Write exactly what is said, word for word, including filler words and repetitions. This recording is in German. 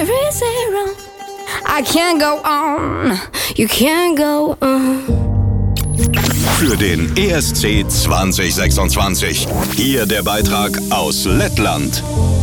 zero zero. I can't go on, you can't go on. Für den E S C zwanzig sechsundzwanzig. Hier der Beitrag aus Lettland.